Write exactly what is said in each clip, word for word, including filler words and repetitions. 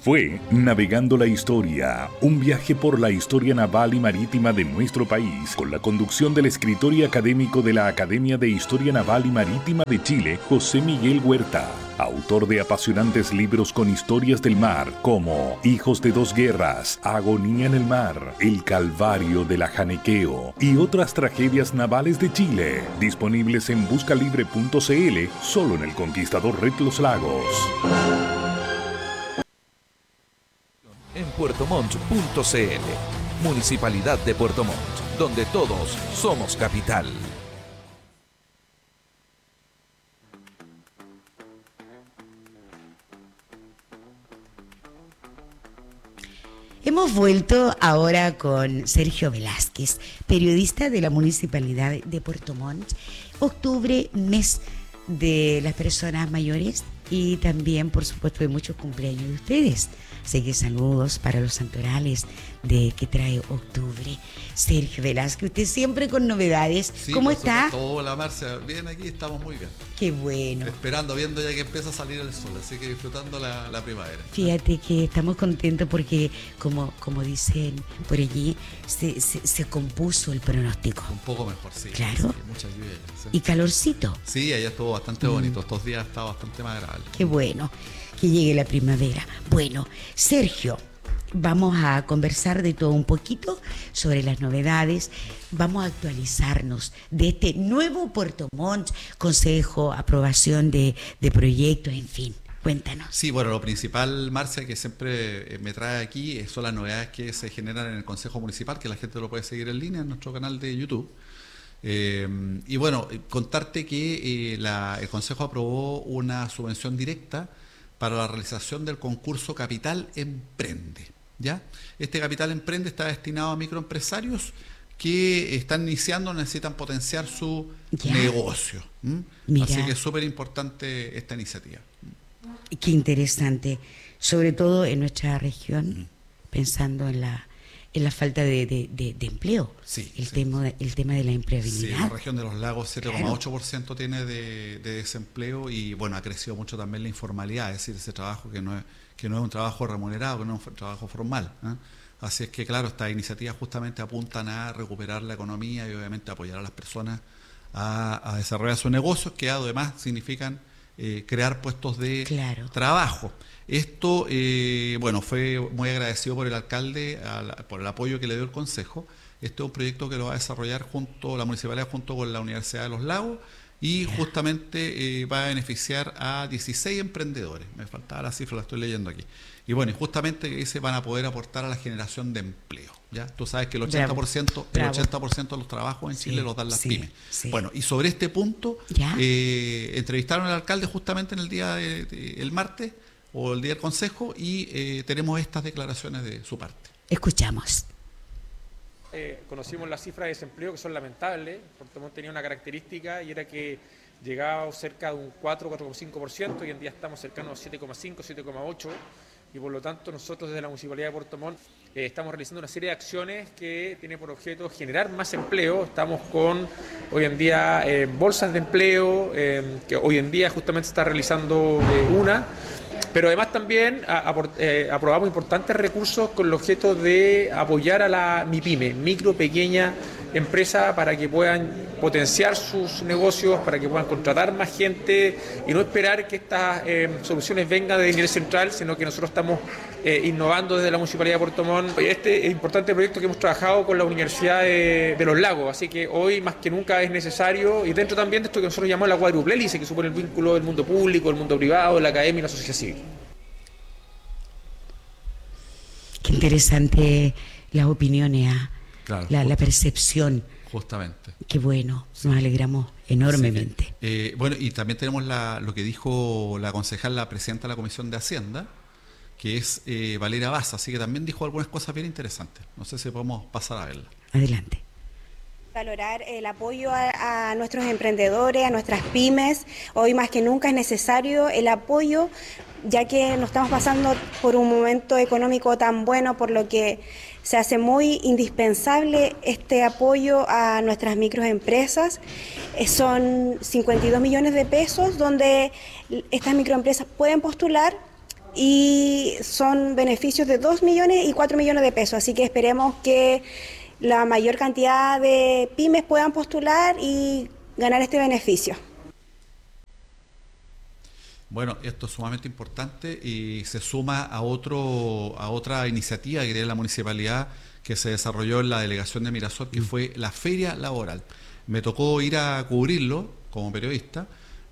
fue Navegando la Historia, un viaje por la historia naval y marítima de nuestro país, con la conducción del escritor y académico de la Academia de Historia Naval y Marítima de Chile, José Miguel Huerta, autor de apasionantes libros con historias del mar, como Hijos de dos guerras, Agonía en el mar, El Calvario de la Janequeo y otras tragedias navales de Chile, disponibles en buscalibre punto cl, solo en el Conquistador Red Los Lagos. En puerto montt punto cl, Municipalidad de Puerto Montt, donde todos somos capital. Hemos vuelto ahora con Sergio Velázquez, periodista de la Municipalidad de Puerto Montt. Octubre, mes de las personas mayores y también, por supuesto, de muchos cumpleaños de ustedes. Así que saludos para los santorales de que trae octubre. Sergio Velázquez, usted siempre con novedades. Sí, ¿Cómo está? Hola, Marcia. Bien, aquí estamos muy bien. Qué bueno. Esperando, viendo ya que empieza a salir el sol, así que disfrutando la, la primavera. Fíjate que estamos contentos porque, como, como dicen por allí, se, se, se compuso el pronóstico. Un poco mejor, sí. Claro. Sí, mucha lluvia. Sí. Y calorcito. Sí, allá estuvo bastante mm. bonito. Estos días está bastante más agradable. Qué bueno que llegue la primavera. Bueno, Sergio, vamos a conversar de todo un poquito sobre las novedades. Vamos a actualizarnos de este nuevo Puerto Montt, consejo, aprobación de, de proyectos, en fin. Cuéntanos. Sí, bueno, lo principal, Marcia, que siempre me trae aquí son las novedades que se generan en el Consejo Municipal, que la gente lo puede seguir en línea en nuestro canal de YouTube. Eh, y bueno, contarte que eh, la, el Consejo aprobó una subvención directa para la realización del concurso Capital Emprende. ¿Ya? Este Capital Emprende está destinado a microempresarios que están iniciando, necesitan potenciar su ya. negocio. ¿Mm? Así que es súper importante esta iniciativa. Qué interesante, sobre todo en nuestra región, mm. pensando en la en la falta de, de, de, de empleo, sí, el, sí. Tema, el tema de la empleabilidad. Sí, la región de los lagos siete coma ocho por ciento claro. tiene de, de desempleo y bueno, ha crecido mucho también la informalidad, es decir, ese trabajo que no es, que no es un trabajo remunerado, que no es un trabajo formal. ¿eh? Así es que claro, estas iniciativas justamente apuntan a recuperar la economía y obviamente apoyar a las personas a, a desarrollar sus negocios, que además significan eh, crear puestos de claro. trabajo. Esto, eh, bueno, fue muy agradecido por el alcalde, al, por el apoyo que le dio el Consejo. Este es un proyecto que lo va a desarrollar junto la Municipalidad junto con la Universidad de los Lagos y justamente eh, va a beneficiar a dieciséis emprendedores. Me faltaba la cifra, la estoy leyendo aquí. Y bueno, y justamente dice van a poder aportar a la generación de empleo. ¿Ya? Tú sabes que el ochenta por ciento, el ochenta por ciento de los trabajos en sí, Chile los dan las sí, pymes. Sí. Bueno, y sobre este punto, eh, entrevistaron al alcalde justamente en el día de, de, el martes, o el día del Consejo, y eh, tenemos estas declaraciones de su parte. Escuchamos. Eh, conocimos las cifras de desempleo que son lamentables. Puerto Montt tenía una característica y era que llegaba cerca de un cuatro, cuatro coma cinco por ciento, hoy en día estamos cercanos a siete coma cinco, siete coma ocho, y por lo tanto nosotros desde la Municipalidad de Puerto Montt eh, estamos realizando una serie de acciones que tienen por objeto generar más empleo. Estamos con hoy en día eh, bolsas de empleo, eh, que hoy en día justamente se está realizando eh, una, pero además también a, a, eh, aprobamos importantes recursos con el objeto de apoyar a la MIPYME, micro, pequeña empresa, para que puedan potenciar sus negocios, para que puedan contratar más gente y no esperar que estas eh, soluciones vengan de nivel central, sino que nosotros estamos eh, innovando desde la Municipalidad de Puerto Montt. Este es importante proyecto que hemos trabajado con la Universidad de, de los Lagos, así que hoy más que nunca es necesario, y dentro también de esto que nosotros llamamos la cuádruple hélice, que supone el vínculo del mundo público, el mundo privado, la academia y la sociedad civil. Qué interesante las opiniones, ¿eh? Claro, la, la percepción. Justamente. Qué bueno, sí. Nos alegramos enormemente. Sí. Eh, bueno, y también tenemos la, lo que dijo la concejal, la presidenta de la Comisión de Hacienda, que es eh, Valeria Baza, así que también dijo algunas cosas bien interesantes. No sé si podemos pasar a verla. Adelante. Valorar el apoyo a, a nuestros emprendedores, a nuestras pymes. Hoy más que nunca es necesario el apoyo, ya que nos estamos pasando por un momento económico tan bueno, por lo que se hace muy indispensable este apoyo a nuestras microempresas. Eh, son cincuenta y dos millones de pesos donde estas microempresas pueden postular y son beneficios de dos millones y cuatro millones de pesos, así que esperemos que la mayor cantidad de pymes puedan postular y ganar este beneficio. Bueno, esto es sumamente importante y se suma a otro a otra iniciativa que tiene la municipalidad que se desarrolló en la delegación de Mirasol, que fue la feria laboral. Me tocó ir a cubrirlo como periodista.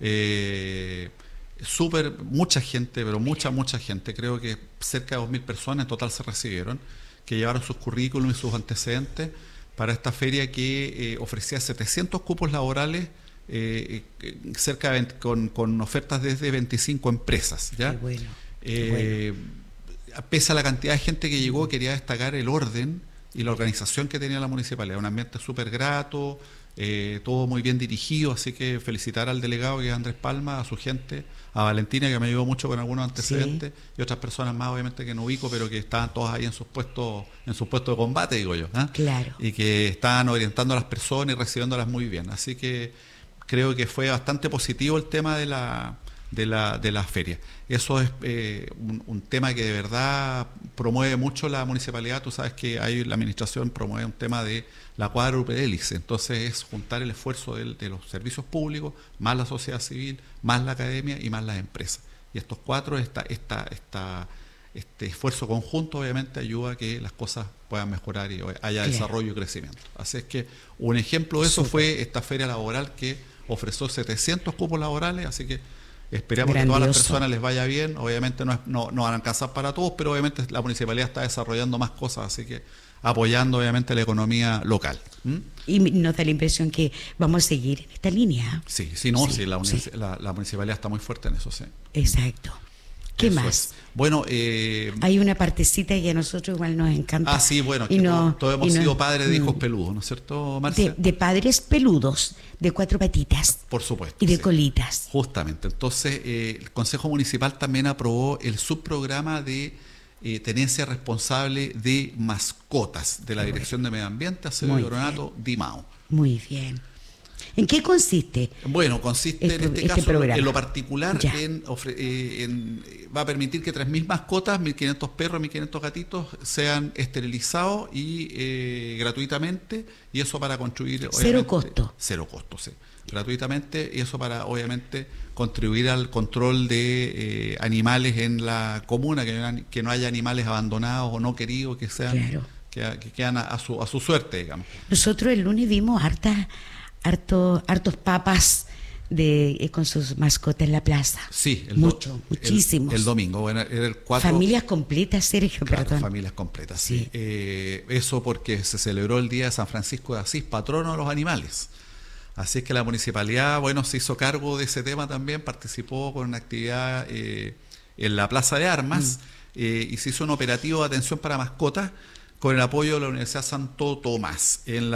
Eh, súper, mucha gente, pero mucha, mucha gente, creo que cerca de dos mil personas en total se recibieron, que llevaron sus currículum y sus antecedentes para esta feria que eh, ofrecía setecientos cupos laborales, eh, eh, cerca de veinte, con, con ofertas desde veinticinco empresas, ¿ya? Qué bueno, qué eh, bueno. Pese a la cantidad de gente que llegó, quería destacar el orden y la organización que tenía la municipalidad, un ambiente súper grato, eh, todo muy bien dirigido, así que felicitar al delegado que es Andrés Palma, a su gente, a Valentina que me ayudó mucho con algunos antecedentes, sí, y otras personas más obviamente que no ubico, pero que estaban todos ahí en sus puestos, en sus puestos de combate, digo yo, ¿eh? Claro. Y que estaban orientando a las personas y recibiéndolas muy bien, así que creo que fue bastante positivo el tema de la de la, de la feria. Eso es eh, un, un tema que de verdad promueve mucho la municipalidad. Tú sabes que hay, la administración promueve un tema de la cuádruple hélice, entonces es juntar el esfuerzo de, de los servicios públicos, más la sociedad civil, más la academia y más las empresas. Y estos cuatro, esta, esta, esta, este esfuerzo conjunto obviamente ayuda a que las cosas puedan mejorar y haya Claro. desarrollo y crecimiento. Así es que un ejemplo de eso Súper. fue esta feria laboral que ofreció setecientos cupos laborales, así que esperamos que a Grandioso. todas las personas les vaya bien. Obviamente no, es, no, no van a alcanzar para todos, pero obviamente la municipalidad está desarrollando más cosas, así que apoyando obviamente la economía local. ¿Mm? Y nos da la impresión que vamos a seguir en esta línea. Sí, sí, no, Sí, sí, la, sí. la, la municipalidad está muy fuerte en eso, sí. Exacto. ¿Qué Eso más? es. Bueno, eh, Hay una partecita que a nosotros igual nos encanta. ah, sí, bueno, Y que no- todos, todos hemos y no- sido padres de hijos mm. peludos, ¿no es cierto, Marcia? de, de padres peludos, de cuatro patitas Por supuesto. y de sí. colitas. Justamente. Entonces, eh, el Consejo Municipal también aprobó el subprograma de eh, tenencia responsable de mascotas de la Qué Dirección de Medio Ambiente, Aseo Muy y Ornato, DIMAO. Muy bien. ¿En qué consiste? Bueno, consiste Este- en este, este caso, programa. en lo particular, Ya. en, ofre- eh, en- va a permitir que tres mil mascotas, mil quinientos perros, mil quinientos gatitos sean esterilizados y eh, gratuitamente, y eso para construir... Cero obviamente, costo. Cero costo, sí. Gratuitamente, y eso para, obviamente, contribuir al control de eh, animales en la comuna, que, no- que no haya animales abandonados o no queridos, que sean Claro. que, que quedan a, a su, a su suerte, digamos. Nosotros el lunes vimos hartas, harto, hartos papas de, eh, con sus mascotas en la plaza. Sí, el do- Mucho, el- muchísimos. El, domingo, bueno, era el cuatro. Familias completas, Sergio, Claro, perdón. familias completas, sí. Sí. Eh, eso porque se celebró el Día de San Francisco de Asís, patrono de los animales. Así es que la municipalidad, bueno, se hizo cargo de ese tema también, participó con una actividad eh, en la Plaza de Armas, Mm. eh, y se hizo un operativo de atención para mascotas con el apoyo de la Universidad Santo Tomás. En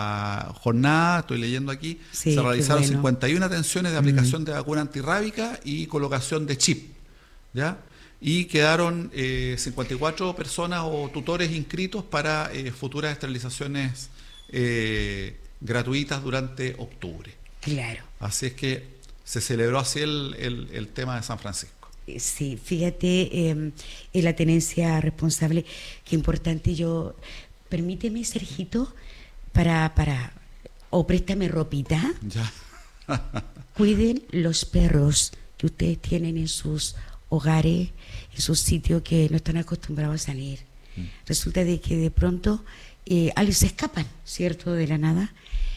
la jornada, estoy leyendo aquí, Sí, se qué realizaron bueno. cincuenta y una atenciones de aplicación de vacuna antirrábica y colocación de chip, ¿ya? Y quedaron eh, cincuenta y cuatro personas o tutores inscritos para eh, futuras esterilizaciones eh, gratuitas durante octubre. Claro. Así es que se celebró así el, el, el tema de San Francisco. Sí, fíjate, eh, en la tenencia responsable, qué importante. Yo, permíteme, Sergito, para, para, o préstame ropita, Ya. cuiden los perros que ustedes tienen en sus hogares, en sus sitios que no están acostumbrados a salir. Mm. Resulta de que de pronto eh, alguien se escapan, ¿cierto?, de la nada,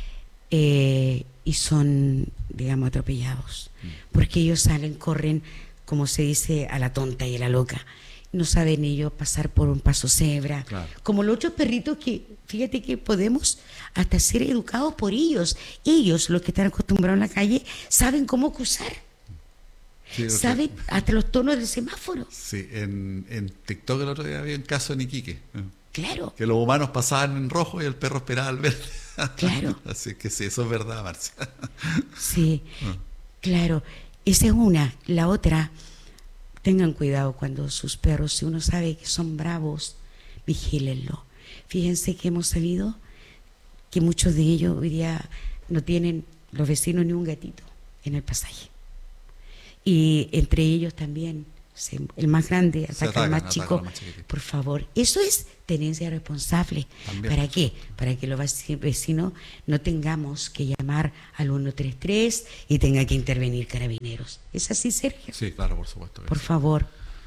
eh, y son, digamos, atropellados, Mm. porque ellos salen, corren, como se dice, a la tonta y a la loca. No saben ellos pasar por un paso cebra, Claro. como los otros perritos que, fíjate que podemos hasta ser educados por ellos. Ellos, los que están acostumbrados en la calle, saben cómo cruzar, Sí, saben hasta los tonos del semáforo. Sí, en, en TikTok el otro día había un caso en Iquique, ¿eh? Claro, que los humanos pasaban en rojo y el perro esperaba al verde. Claro. Así que sí, eso es verdad, Marcia. sí, Ah. claro. Esa es una. La otra, tengan cuidado cuando sus perros, si uno sabe que son bravos, vigílenlo. Fíjense que hemos sabido que muchos de ellos hoy día no tienen, los vecinos, ni un gatito en el pasaje. Y entre ellos también se- el más grande Se ataca al atacan, más atacan chico, al más chiquitito. por favor. Eso es tenencia responsable. También. ¿Para qué? Para que los vaci- vecinos no tengamos que llamar al ciento treinta y tres y tenga que intervenir carabineros. ¿Es así, Sergio? Sí, claro, por supuesto. que Por sí. favor.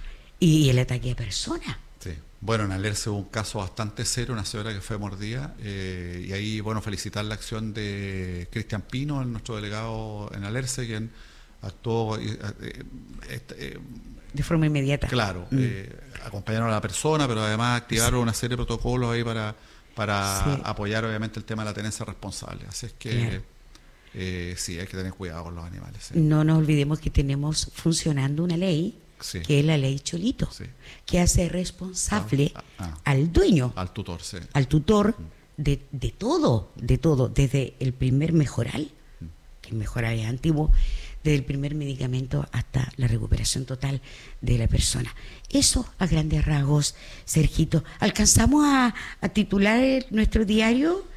Y el ataque a personas. Sí. Bueno, en Alerce hubo un caso bastante serio, una señora que fue mordida, eh, y ahí, bueno, felicitar la acción de Cristian Pino, el- nuestro delegado en Alerce, quien actuó, eh, eh, eh, De forma inmediata. claro, Mm. eh, acompañaron a la persona, pero además activaron una serie de protocolos ahí para, para Sí. apoyar, obviamente, el tema de la tenencia responsable. Así es que, Claro. eh, sí, hay que tener cuidado con los animales. Sí. No nos olvidemos que tenemos funcionando una ley, Sí. que es la ley Cholito, Sí. que hace responsable Ah, ah. al dueño, Al tutor, sí. al tutor, de, de todo, de todo, desde el primer mejoral, que el mejoral es antiguo, desde el primer medicamento hasta la recuperación total de la persona. Eso a grandes rasgos, Sergito. ¿Alcanzamos a, a titular el- nuestro diario?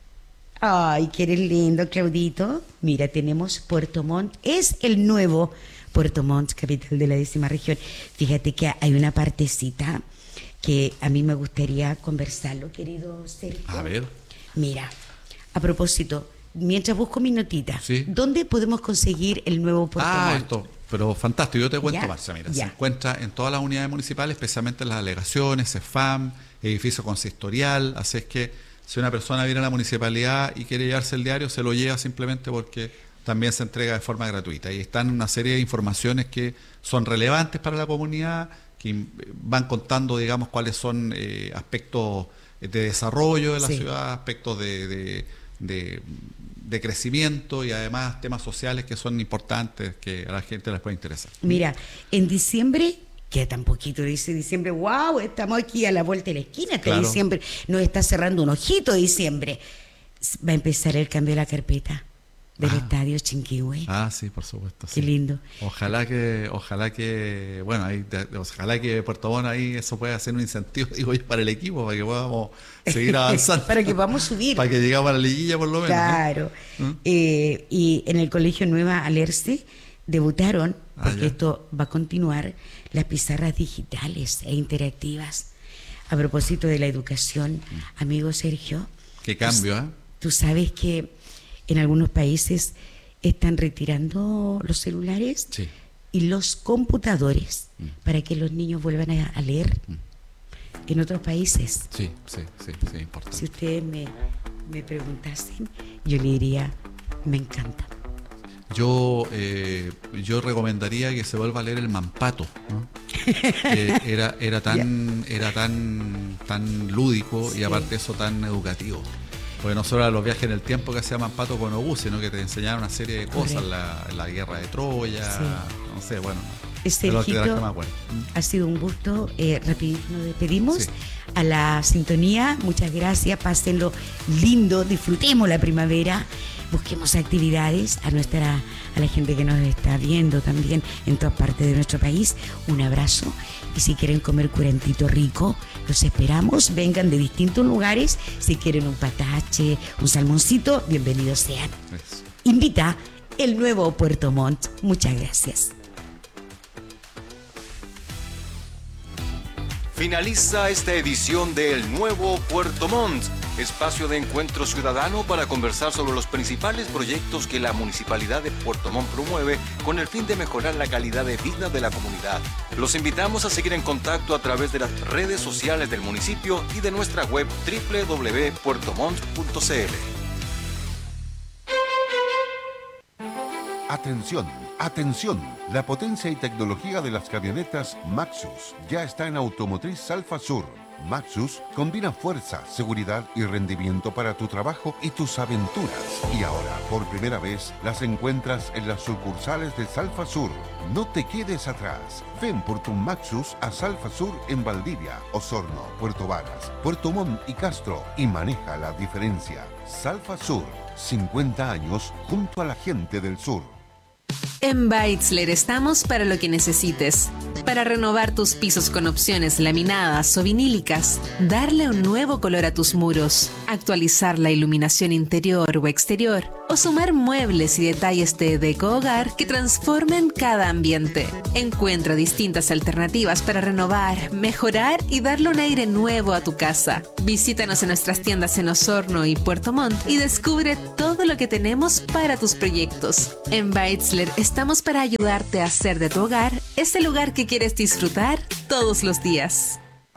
Ay, que eres lindo, Claudito. Mira, tenemos Puerto Montt, es el nuevo Puerto Montt, capital de la décima región. Fíjate que hay una partecita que a mí me gustaría conversarlo, querido Sergio. A ver. Mira, a propósito, mientras busco mi notita, Sí. ¿dónde podemos conseguir el nuevo Puerto Ah, Montt? esto, pero fantástico. Yo te cuento, Ya, Marcia, mira, ya. se encuentra en todas las unidades municipales, especialmente en las delegaciones, CEFAM, edificio consistorial, así es que si una persona viene a la municipalidad y quiere llevarse el diario, se lo lleva simplemente porque también se entrega de forma gratuita. Y están una serie de informaciones que son relevantes para la comunidad, que im- van contando, digamos, cuáles son eh, aspectos de desarrollo de la Sí. ciudad, aspectos de, de, de- de crecimiento y además temas sociales que son importantes, que a la gente les puede interesar. Mira, en diciembre, que tan poquito dice diciembre, wow, estamos aquí a la vuelta de la esquina, este Claro. diciembre nos está cerrando un ojito diciembre. S- Va a empezar el cambio de la carpeta del Ah. estadio Chinquihue. Ah, sí, por supuesto. Qué sí. lindo. Ojalá que, ojalá que, bueno, ahí, de- de- ojalá que Puerto Montt ahí eso pueda ser un incentivo, digo yo, para el equipo, para que podamos seguir avanzando. Para que podamos subir. Para que lleguemos a la liguilla por lo menos. ¿no? Claro. ¿Mm? Eh, y en el Colegio Nueva Alerce debutaron, Ah, porque ya. esto va a continuar, las pizarras digitales e interactivas. A propósito de la educación, amigo Sergio. Qué cambio, ¿eh? Tú sabes que en algunos países están retirando los celulares Sí. y los computadores para que los niños vuelvan a, a leer. En otros países, Sí, sí, sí, sí, importante. si ustedes me, me preguntasen, yo le diría, me encanta. Yo, eh, yo recomendaría que se vuelva a leer el Mampato, ¿no? Que era, era tan, era tan, tan lúdico Sí. y aparte eso tan educativo. Porque no solo eran los viajes en el tiempo que hacía Mampato con Obú, sino que te enseñaban una serie de cosas, Correcto. la, la guerra de Troya, Sí. no sé, bueno, Este de lo que- de las Sergito, que me acuerdo. ha sido un gusto. Eh, rapidito nos despedimos Sí. a la sintonía. Muchas gracias. Pásenlo lindo. Disfrutemos la primavera. Busquemos actividades a nuestra a la gente que nos está viendo también en todas partes de nuestro país. Un abrazo. Y si quieren comer curantito rico, los esperamos. Vengan de distintos lugares. Si quieren un patache, un salmoncito, bienvenidos sean. Eso. Invita el nuevo Puerto Montt. Muchas gracias. Finaliza esta edición de El Nuevo Puerto Montt, espacio de encuentro ciudadano para conversar sobre los principales proyectos que la Municipalidad de Puerto Montt promueve con el fin de mejorar la calidad de vida de la comunidad. Los invitamos a seguir en contacto a través de las redes sociales del municipio y de nuestra web doble u doble u doble u punto puerto montt punto c l. Atención, atención. La potencia y tecnología de las camionetas Maxus ya está en Automotriz Alfa Sur. Maxus combina fuerza, seguridad y rendimiento para tu trabajo y tus aventuras. Y ahora, por primera vez, las encuentras en las sucursales de Salfa Sur. No te quedes atrás. Ven por tu Maxus a Salfa Sur en Valdivia, Osorno, Puerto Varas, Puerto Montt y Castro y maneja la diferencia. Salfa Sur, cincuenta años junto a la gente del sur. En Beitzler estamos para lo que necesites. Para renovar tus pisos con opciones laminadas o vinílicas, darle un nuevo color a tus muros, actualizar la iluminación interior o exterior, o sumar muebles y detalles de deco-hogar que transformen cada ambiente. Encuentra distintas alternativas para renovar, mejorar y darle un aire nuevo a tu casa. Visítanos en nuestras tiendas en Osorno y Puerto Montt y descubre todo lo que tenemos para tus proyectos. En Beitzler estamos para ayudarte a hacer de tu hogar ese lugar que quieres disfrutar todos los días.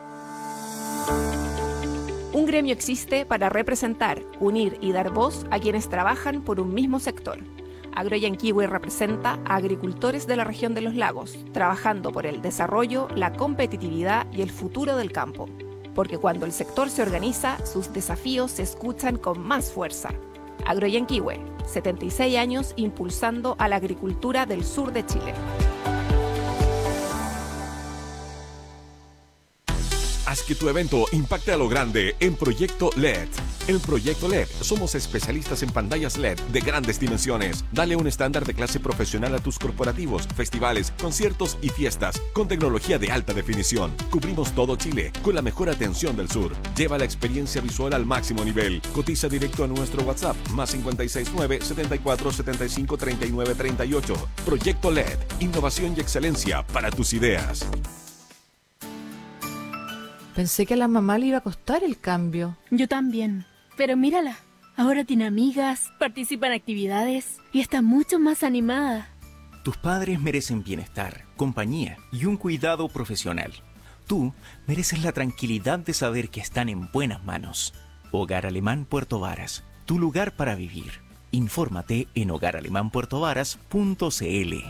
Un gremio existe para representar, unir y dar voz a quienes trabajan por un mismo sector. Agroyanquihue representa a agricultores de la región de los lagos, trabajando por el desarrollo, la competitividad y el futuro del campo. Porque cuando el sector se organiza, sus desafíos se escuchan con más fuerza. Agroyanquihue, setenta y seis años impulsando a la agricultura del sur de Chile. Haz que tu evento impacte a lo grande en Proyecto L E D. En Proyecto L E D somos especialistas en pantallas L E D de grandes dimensiones. Dale un estándar de clase profesional a tus corporativos, festivales, conciertos y fiestas con tecnología de alta definición. Cubrimos todo Chile con la mejor atención del sur. Lleva la experiencia visual al máximo nivel. Cotiza directo a nuestro WhatsApp más cinco seis nueve, setenta y cuatro, setenta y cinco, treinta y nueve, treinta y ocho. Proyecto L E D. Innovación y excelencia para tus ideas. Pensé que a la mamá le iba a costar el cambio. Yo también. Pero mírala, ahora tiene amigas, participa en actividades y está mucho más animada. Tus padres merecen bienestar, compañía y un cuidado profesional. Tú mereces la tranquilidad de saber que están en buenas manos. Hogar Alemán Puerto Varas, tu lugar para vivir. Infórmate en hogar alemán puerto varas punto c l.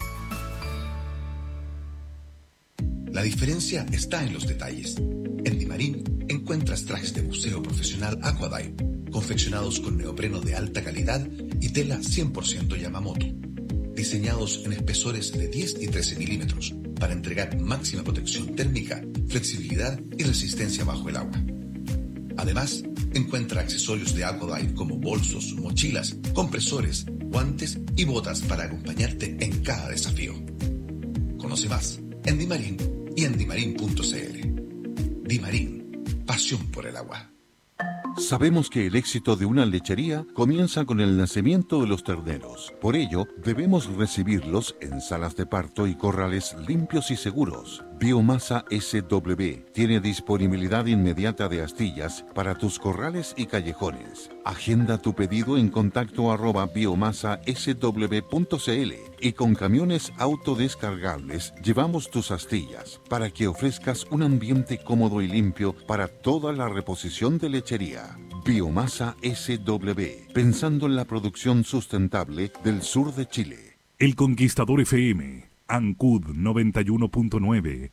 La diferencia está en los detalles. En Dimarín encuentras trajes de buceo profesional Aquadive, confeccionados con neopreno de alta calidad y tela cien por ciento Yamamoto, diseñados en espesores de diez y trece milímetros para entregar máxima protección térmica, flexibilidad y resistencia bajo el agua. Además, encuentra accesorios de Aquadive como bolsos, mochilas, compresores, guantes y botas para acompañarte en cada desafío. Conoce más en Dimarín y en dimarín punto c l. Dimarín, pasión por el agua. Sabemos que el éxito de una lechería comienza con el nacimiento de los terneros. Por ello, debemos recibirlos en salas de parto y corrales limpios y seguros. Biomasa S W tiene disponibilidad inmediata de astillas para tus corrales y callejones. Agenda tu pedido en contacto arroba biomasa s w punto c l y con camiones autodescargables llevamos tus astillas para que ofrezcas un ambiente cómodo y limpio para toda la reposición de lechería. Biomasa S W, pensando en la producción sustentable del sur de Chile. El Conquistador F M, Ancud noventa y uno punto nueve.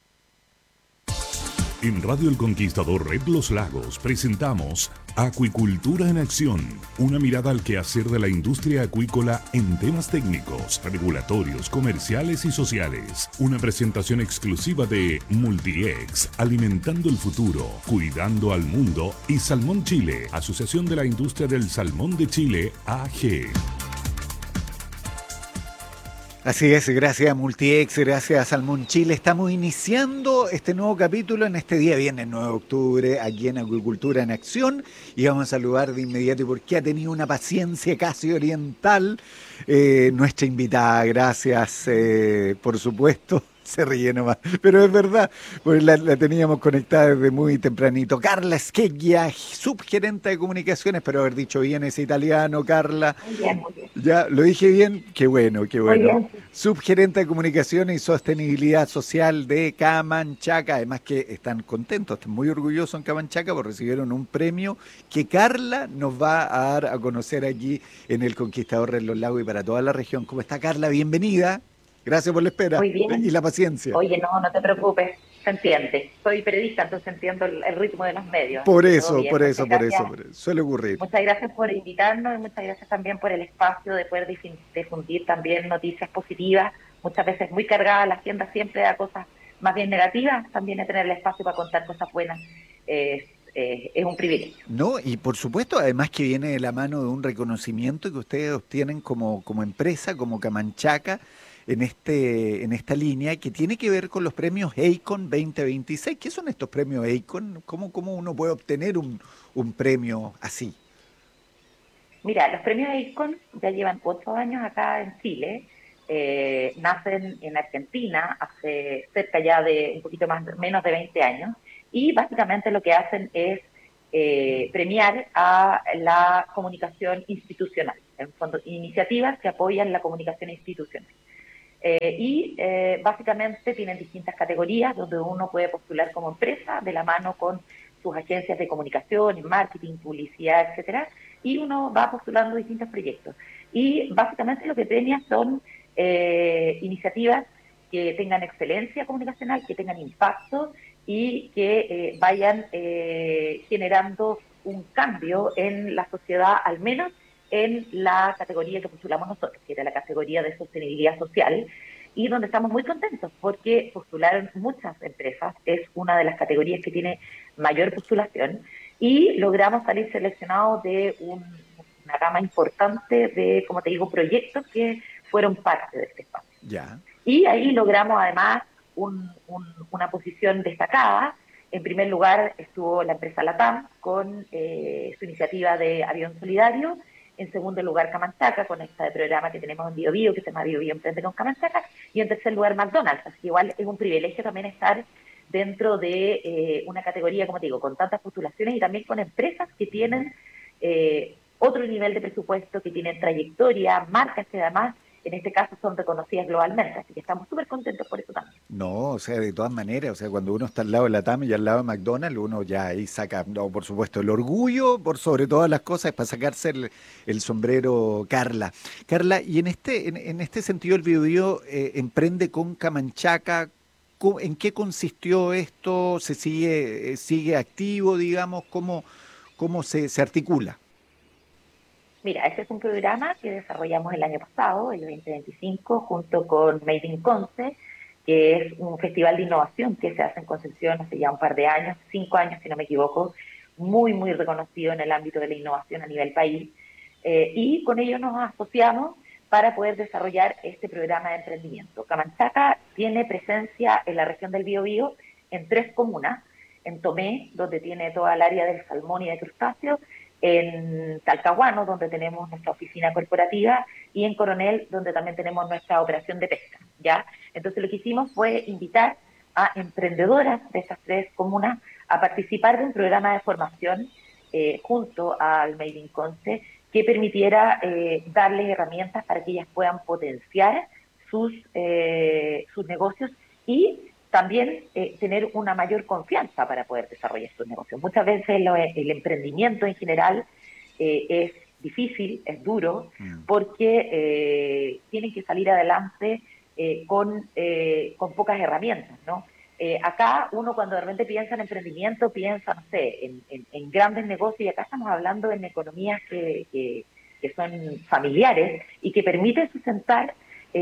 En Radio El Conquistador Red Los Lagos presentamos Acuicultura en Acción, una mirada al quehacer de la industria acuícola en temas técnicos, regulatorios, comerciales y sociales. Una presentación exclusiva de Multiex, alimentando el futuro, cuidando al mundo, y Salmón Chile, Asociación de la Industria del Salmón de Chile, A G. Así es, gracias a Multiex, gracias a Salmón Chile. Estamos iniciando este nuevo capítulo en este día, viene el nueve de octubre, aquí en Acuicultura en Acción. Y vamos a saludar de inmediato porque ha tenido una paciencia casi oriental eh, nuestra invitada. Gracias, eh, por supuesto. Se ríe nomás, pero es verdad, pues la, la teníamos conectada desde muy tempranito. Carla Scheggia, subgerente de comunicaciones, espero haber dicho bien ese italiano, Carla. Muy bien, muy bien. ¿Ya lo dije bien? Qué bueno, qué bueno. Muy bien. Subgerente de comunicaciones y sostenibilidad social de Camanchaca, además que están contentos, están muy orgullosos en Camanchaca porque recibieron un premio que Carla nos va a dar a conocer aquí en El Conquistador de los Lagos y para toda la región. ¿Cómo está, Carla? Bienvenida. Gracias por la espera. Muy bien. Y la paciencia. Oye, no, no te preocupes, se entiende. Soy periodista, entonces entiendo el, el ritmo de los medios. Por eso, bien. por Muchas eso, por gracias. eso, por eso. Suele ocurrir. Muchas gracias por invitarnos y muchas gracias también por el espacio de poder difundir también noticias positivas. Muchas veces muy cargada la agenda siempre da cosas más bien negativas. También de tener el espacio para contar cosas buenas eh, eh, es un privilegio. No, y por supuesto, además que viene de la mano de un reconocimiento que ustedes obtienen como, como empresa, como Camanchaca, en, este, en esta línea que tiene que ver con los premios EICON veinte veintiséis. ¿Qué son estos premios EICON? ¿Cómo, cómo uno puede obtener un, un premio así? Mira, los premios EICON ya llevan ocho años acá en Chile. Eh, nacen en Argentina hace cerca ya de un poquito más, menos de veinte años, y básicamente lo que hacen es eh, premiar a la comunicación institucional, en fondo, iniciativas que apoyan la comunicación institucional. Eh, y eh, básicamente tienen distintas categorías donde uno puede postular como empresa de la mano con sus agencias de comunicación, marketing, publicidad, etcétera, y uno va postulando distintos proyectos. Y básicamente lo que premia son eh, iniciativas que tengan excelencia comunicacional, que tengan impacto y que eh, vayan eh, generando un cambio en la sociedad, al menos en la categoría que postulamos nosotros, que era la categoría de sostenibilidad social, y donde estamos muy contentos porque postularon muchas empresas, es una de las categorías que tiene mayor postulación, y logramos salir seleccionados de un, una gama importante de, como te digo, proyectos que fueron parte de este espacio. Ya. Y ahí logramos además un, un, una posición destacada. En primer lugar estuvo la empresa LATAM con eh, su iniciativa de avión solidario. En segundo lugar, Camanchaca, con este programa que tenemos en Bio Bio, que se llama Bio Bio Emprende con Camanchaca. Y en tercer lugar, McDonald's. Así que igual es un privilegio también estar dentro de eh, una categoría, como te digo, con tantas postulaciones y también con empresas que tienen eh, otro nivel de presupuesto, que tienen trayectoria, marcas que además en este caso son reconocidas globalmente, así que estamos súper contentos por eso también. No, o sea, de todas maneras, o sea, cuando uno está al lado de la T A M y al lado de McDonald's, uno ya ahí saca, no, por supuesto, el orgullo, por sobre todas las cosas, es para sacarse el, el sombrero, Carla. Carla, y en este, en, en este sentido el Bio Bio eh, emprende con Camanchaca. ¿En qué consistió esto? ¿Se sigue, sigue activo, digamos? ¿Cómo, cómo se, se articula? Mira, este es un programa que desarrollamos el año pasado, el veinte veinticinco, junto con Made in Conce, que es un festival de innovación que se hace en Concepción hace ya un par de años, cinco años si no me equivoco, muy, muy reconocido en el ámbito de la innovación a nivel país. Eh, y con ello nos asociamos para poder desarrollar este programa de emprendimiento. Camanchaca tiene presencia en la región del Biobío en tres comunas, en Tomé, donde tiene toda el área del salmón y de crustáceos, en Talcahuano, donde tenemos nuestra oficina corporativa, y en Coronel, donde también tenemos nuestra operación de pesca, ¿ya? Entonces lo que hicimos fue invitar a emprendedoras de estas tres comunas a participar de un programa de formación eh, junto al Made in Conce, que permitiera eh, darles herramientas para que ellas puedan potenciar sus, eh, sus negocios y también eh, tener una mayor confianza para poder desarrollar sus negocios. Muchas veces lo, el emprendimiento en general eh, es difícil, es duro, porque eh, tienen que salir adelante eh, con, eh, con pocas herramientas, ¿no? Eh, acá uno cuando de repente piensa en emprendimiento, piensa, no sé, en, en, en grandes negocios, y acá estamos hablando en economías que, que, que son familiares y que permiten sustentar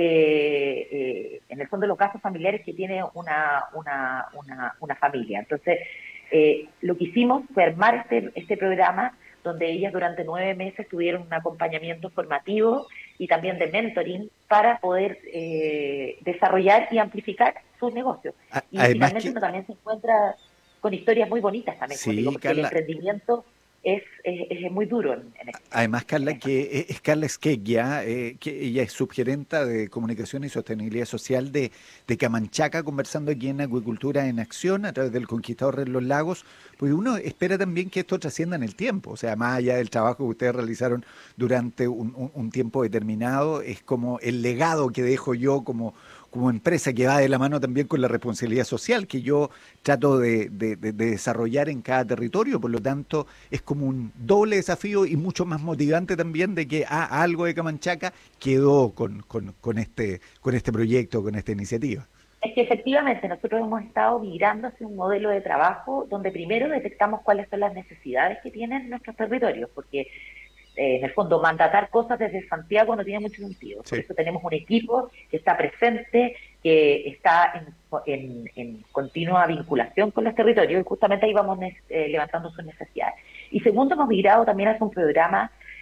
Eh, eh, en el fondo los casos familiares que tiene una, una, una, una familia. Entonces, eh, lo que hicimos fue armar este, este programa donde ellas durante nueve meses tuvieron un acompañamiento formativo y también de mentoring para poder eh, desarrollar y amplificar sus negocios. A, y finalmente que... uno también se encuentra con historias muy bonitas también, sí, digo, porque Carla, el emprendimiento Es, es, es muy duro. En, en este además, Carla, que es Carla Esqueguia, eh, que ella es subgerenta de Comunicación y Sostenibilidad Social de, de Camanchaca, conversando aquí en Acuicultura en Acción a través del Conquistador de los Lagos, porque uno espera también que esto trascienda en el tiempo, o sea, más allá del trabajo que ustedes realizaron durante un, un, un tiempo determinado, es como el legado que dejo yo como como empresa, que va de la mano también con la responsabilidad social que yo trato de, de, de desarrollar en cada territorio. Por lo tanto, es como un doble desafío y mucho más motivante también de que ah, algo de Camanchaca quedó con, con, con, este, con este proyecto, con esta iniciativa. Es que efectivamente nosotros hemos estado migrando hacia un modelo de trabajo donde primero detectamos cuáles son las necesidades que tienen nuestros territorios, porque Eh, en el fondo, mandatar cosas desde Santiago no tiene mucho sentido. Por sí. Eso tenemos un equipo que está presente, que está en, en, en continua vinculación con los territorios, y justamente ahí vamos eh, levantando sus necesidades. Y segundo, hemos migrado también hacia un programa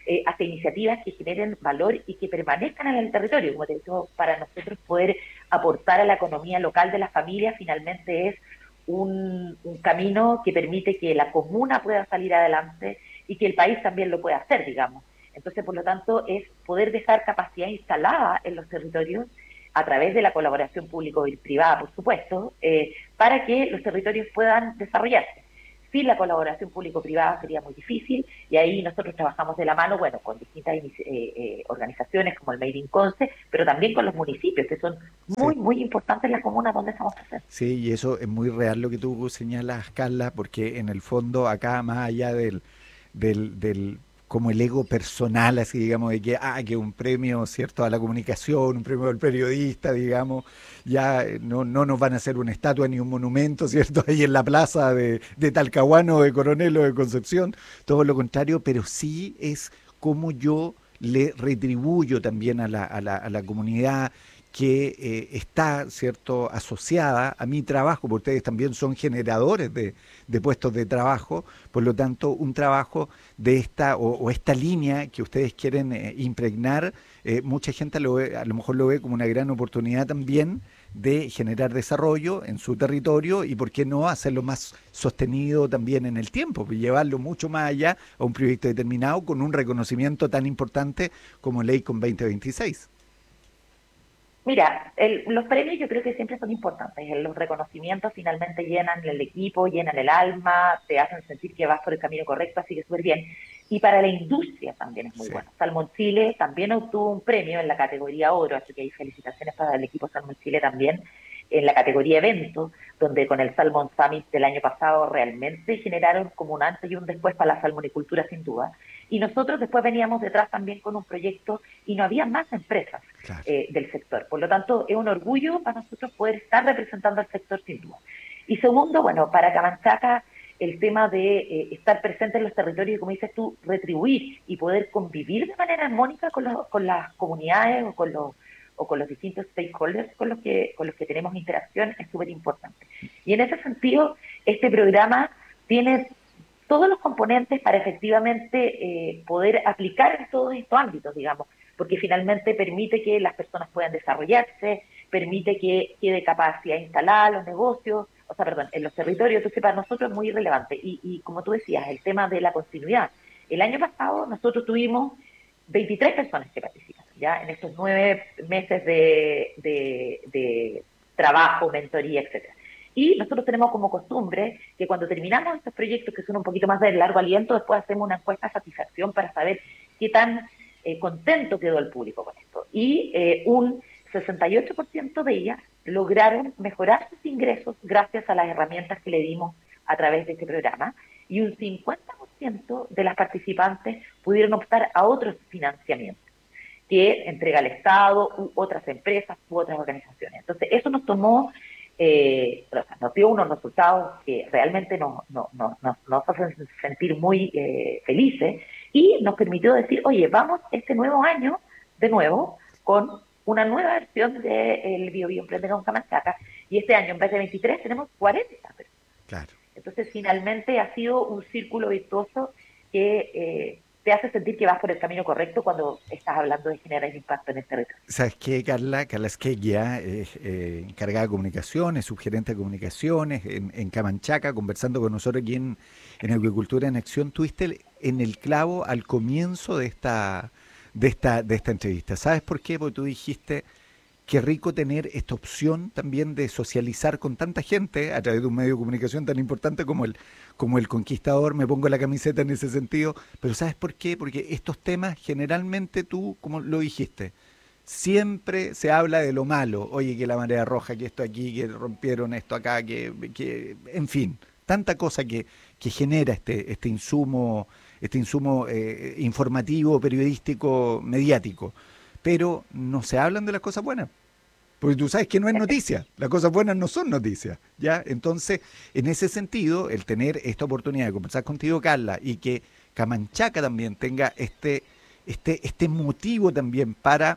eh, hacia iniciativas que generen valor y que permanezcan en el territorio. Como te digo, para nosotros poder aportar a la economía local de las familias finalmente es un, un camino que permite que la comuna pueda salir adelante y que el país también lo pueda hacer, digamos. Entonces, por lo tanto, es poder dejar capacidad instalada en los territorios a través de la colaboración público-privada, por supuesto, eh, para que los territorios puedan desarrollarse. Sin la colaboración público-privada sería muy difícil, y ahí nosotros trabajamos de la mano, bueno, con distintas eh, eh, organizaciones como el Made in Conce, pero también con los municipios, que son muy, sí. muy importantes en las comunas donde estamos presentes. Sí, y eso es muy real lo que tú señalas, Carla, porque en el fondo acá, más allá del, del, del como el ego personal, así digamos, de que, ah, que un premio, ¿cierto?, a la comunicación, un premio al periodista, digamos, ya no, no nos van a hacer una estatua ni un monumento, ¿cierto?, ahí en la plaza de, de Talcahuano, de Coronel o de Concepción, todo lo contrario, pero sí es como yo le retribuyo también a la, a la, a la comunidad que eh, está, ¿cierto?, asociada a mi trabajo, porque ustedes también son generadores de, de puestos de trabajo, por lo tanto, un trabajo de esta o, o esta línea que ustedes quieren eh, impregnar, eh, mucha gente lo ve, a lo mejor lo ve como una gran oportunidad también de generar desarrollo en su territorio y, ¿por qué no?, hacerlo más sostenido también en el tiempo, llevarlo mucho más allá a un proyecto determinado con un reconocimiento tan importante como Ley con veinte veintiséis. Mira, el, los premios yo creo que siempre son importantes. Los reconocimientos finalmente llenan el equipo, llenan el alma, te hacen sentir que vas por el camino correcto, así que súper bien. Y para la industria también es muy sí. bueno. Salmon Chile también obtuvo un premio en la categoría oro, así que hay felicitaciones para el equipo Salmon Chile también, en la categoría evento, donde con el Salmon Summit del año pasado realmente generaron como un antes y un después para la salmonicultura, sin duda. Y nosotros después veníamos detrás también con un proyecto y no había más empresas claro. eh, del sector. Por lo tanto, es un orgullo para nosotros poder estar representando al sector, sin duda. Y segundo, bueno, para Camanchaca, el tema de eh, estar presente en los territorios y, como dices tú, retribuir y poder convivir de manera armónica con, los, con las comunidades o con los o con los distintos stakeholders con los que con los que tenemos interacción es súper importante. Y en ese sentido, este programa tiene todos los componentes para efectivamente eh, poder aplicar en todos estos ámbitos, digamos, porque finalmente permite que las personas puedan desarrollarse, permite que quede capacidad instalada en los negocios, o sea, perdón, en los territorios. Entonces, para nosotros es muy relevante. Y, y como tú decías, el tema de la continuidad. El año pasado nosotros tuvimos veintitrés personas que participan, ya en estos nueve meses de, de, de trabajo, mentoría, etcétera. Y nosotros tenemos como costumbre que cuando terminamos estos proyectos, que son un poquito más de largo aliento, después hacemos una encuesta de satisfacción para saber qué tan eh, contento quedó el público con esto. Y eh, un sesenta y ocho por ciento de ellas lograron mejorar sus ingresos gracias a las herramientas que le dimos a través de este programa, y un cincuenta por ciento de las participantes pudieron optar a otros financiamientos que entrega el Estado u otras empresas u otras organizaciones. Entonces, eso nos tomó, eh, o sea, nos dio unos resultados que realmente nos, nos, nos, nos hacen sentir muy eh, felices, y nos permitió decir, oye, vamos este nuevo año de nuevo con una nueva versión del Bio Bio Emprende con Camanchaca, y este año en vez de veintitrés tenemos cuarenta personas. Claro. Entonces, finalmente ha sido un círculo virtuoso que eh, te hace sentir que vas por el camino correcto cuando estás hablando de generar impacto en el territorio. ¿Sabes qué, Carla? Carla Esquella es eh, encargada de comunicaciones, subgerente de comunicaciones en, en Camanchaca, conversando con nosotros aquí en, en Agricultura en Acción. Tuviste en el clavo al comienzo de esta, de esta, de esta entrevista. ¿Sabes por qué? Porque tú dijiste, qué rico tener esta opción también de socializar con tanta gente a través de un medio de comunicación tan importante como el, como el Conquistador. Me pongo la camiseta en ese sentido. Pero ¿sabes por qué? Porque estos temas generalmente tú, como lo dijiste, siempre se habla de lo malo. Oye, que la marea roja, que esto aquí, que rompieron esto acá, que, que en fin, tanta cosa que, que genera este, este insumo, este insumo eh, informativo, periodístico, mediático. Pero no se hablan de las cosas buenas, porque tú sabes que no es noticia, las cosas buenas no son noticias, ¿ya? Entonces, en ese sentido, el tener esta oportunidad de conversar contigo, Carla, y que Camanchaca también tenga este, este, este motivo también para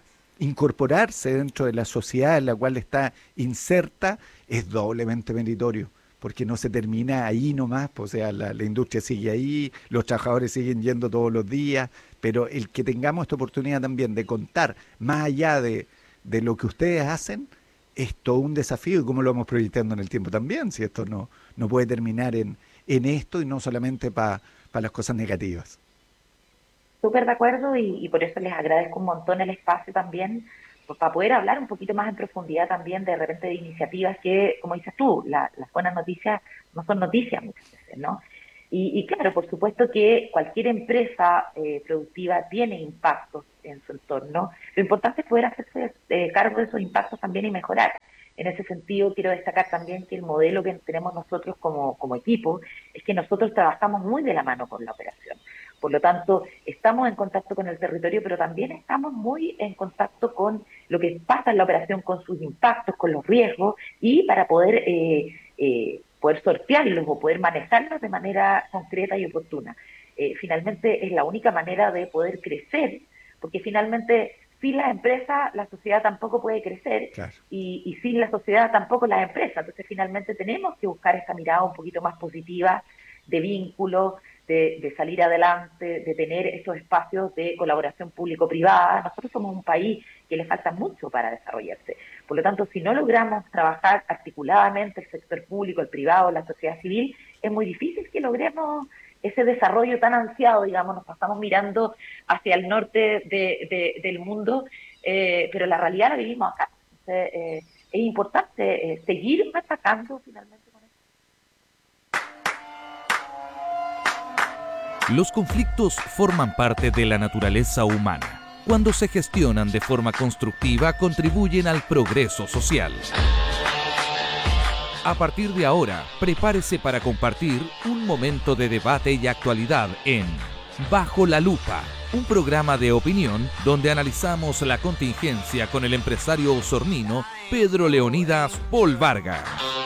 incorporarse dentro de la sociedad en la cual está inserta, es doblemente meritorio, porque no se termina ahí nomás, pues, o sea, la, la industria sigue ahí, los trabajadores siguen yendo todos los días, pero el que tengamos esta oportunidad también de contar más allá de, de lo que ustedes hacen, es todo un desafío, y cómo lo vamos proyectando en el tiempo también, si esto no, no puede terminar en, en esto y no solamente para pa las cosas negativas. Súper de acuerdo y, y por eso les agradezco un montón el espacio también, pues, para poder hablar un poquito más en profundidad también de repente de iniciativas que, como dices tú, la, las buenas noticias no son noticias muchas veces, ¿no? Y, y claro, por supuesto que cualquier empresa eh, productiva tiene impactos en su entorno. Lo importante es poder hacerse eh, cargo de esos impactos también y mejorar. En ese sentido, quiero destacar también que el modelo que tenemos nosotros como, como equipo es que nosotros trabajamos muy de la mano con la operación. Por lo tanto, estamos en contacto con el territorio, pero también estamos muy en contacto con lo que pasa en la operación, con sus impactos, con los riesgos, y para poder... Eh, eh, poder sortearlos o poder manejarlos de manera concreta y oportuna. Eh, finalmente es la única manera de poder crecer, porque finalmente sin las empresas la sociedad tampoco puede crecer, claro. y, y sin la sociedad tampoco las empresas. Entonces finalmente tenemos que buscar esta mirada un poquito más positiva de vínculo, de, de salir adelante, de tener estos espacios de colaboración público-privada. Nosotros somos un país que le falta mucho para desarrollarse. Por lo tanto, si no logramos trabajar articuladamente el sector público, el privado, la sociedad civil, es muy difícil que logremos ese desarrollo tan ansiado, digamos. Nos pasamos mirando hacia el norte de, de, del mundo, eh, pero la realidad la vivimos acá. Entonces, eh, es importante eh, seguir atacando finalmente. Los conflictos forman parte de la naturaleza humana. Cuando se gestionan de forma constructiva, contribuyen al progreso social. A partir de ahora, prepárese para compartir un momento de debate y actualidad en Bajo la Lupa, un programa de opinión donde analizamos la contingencia con el empresario osornino Pedro Leonidas Pol Vargas.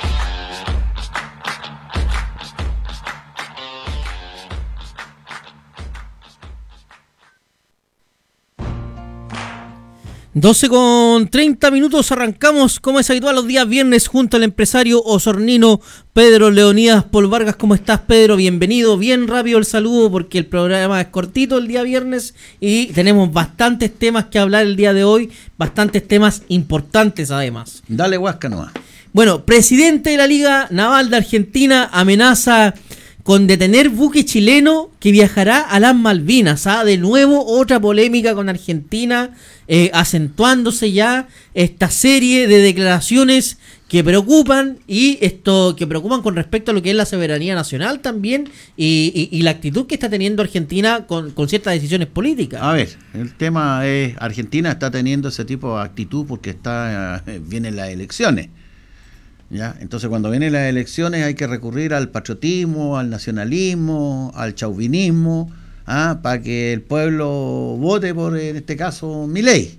doce con treinta minutos, arrancamos como es habitual los días viernes junto al empresario osornino Pedro Leonidas Pol Vargas. ¿Cómo estás, Pedro? Bienvenido. Bien rápido el saludo porque el programa es cortito el día viernes y tenemos bastantes temas que hablar el día de hoy, bastantes temas importantes además. Dale, Huasca nomás. Bueno, presidente de la Liga Naval de Argentina amenaza con detener buque chileno que viajará a las Malvinas. ¿Ah? De nuevo otra polémica con Argentina, eh, acentuándose ya esta serie de declaraciones que preocupan y esto que preocupan con respecto a lo que es la soberanía nacional también y, y, y la actitud que está teniendo Argentina con, con ciertas decisiones políticas. A ver, el tema es, Argentina está teniendo ese tipo de actitud porque está eh, vienen las elecciones. ¿Ya? Entonces cuando vienen las elecciones hay que recurrir al patriotismo, al nacionalismo, al chauvinismo, ¿ah? Para que el pueblo vote por, en este caso, Milei.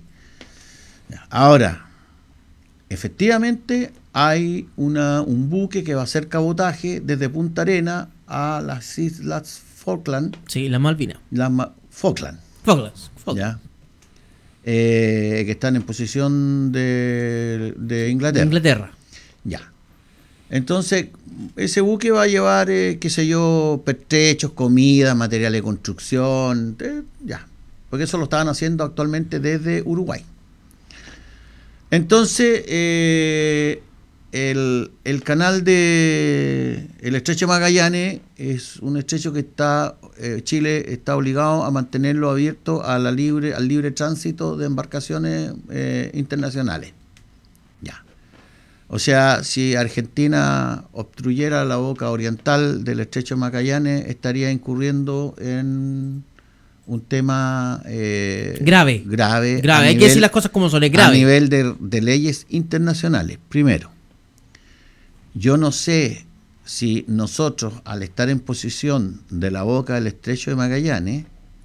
Ahora, efectivamente hay una, un buque que va a hacer cabotaje desde Punta Arena a las Islas Falkland. Sí, las Malvinas. Las Ma- Falkland. Falklands. Falkland. ¿Ya? Eh, que están en posición de, de Inglaterra. Inglaterra. Ya. Entonces, ese buque va a llevar, eh, qué sé yo, pertrechos, comida, material de construcción, eh, ya. Porque eso lo estaban haciendo actualmente desde Uruguay. Entonces, eh, el, el canal de el estrecho de Magallanes es un estrecho que está, eh, Chile está obligado a mantenerlo abierto a la libre, al libre tránsito de embarcaciones eh, internacionales. Ya. O sea, si Argentina obstruyera la boca oriental del estrecho de Magallanes, estaría incurriendo en un tema eh, grave. Grave. Grave, hay nivel, que decir las cosas como son, es grave. A nivel de, de leyes internacionales. Primero, yo no sé si nosotros, al estar en posición de la boca del estrecho de Magallanes,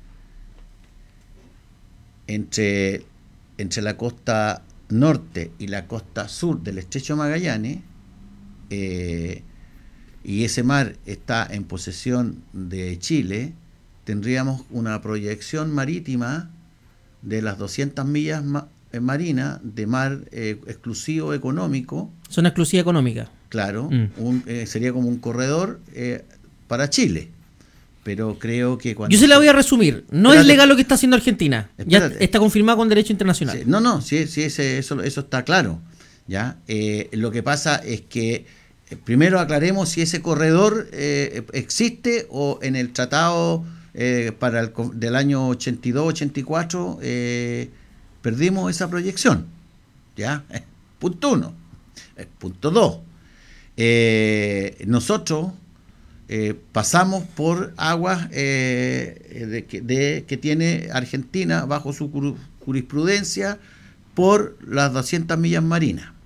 entre, entre la costa norte y la costa sur del estrecho de Magallanes, eh, y ese mar está en posesión de Chile, tendríamos una proyección marítima de las doscientas millas ma- marinas de mar eh, exclusivo económico. Zona exclusiva económica. Claro, Mm. un, eh, sería como un corredor eh, para Chile. Pero creo que cuando... Yo se la voy a resumir. No Espérate. es legal lo que está haciendo Argentina. Ya Espérate. está confirmado con derecho internacional. Sí, no, no, sí, sí ese, eso, eso está claro. ¿Ya? Eh, lo que pasa es que eh, primero aclaremos si ese corredor eh, existe o en el tratado eh, para el, co- del año ochenta y dos ochenta y cuatro eh, perdimos esa proyección. ¿Ya? Eh, punto uno. Eh, punto dos. Eh, nosotros eh, pasamos por aguas eh, de, que- de, que tiene Argentina bajo su jurisprudencia por las doscientas millas marinas.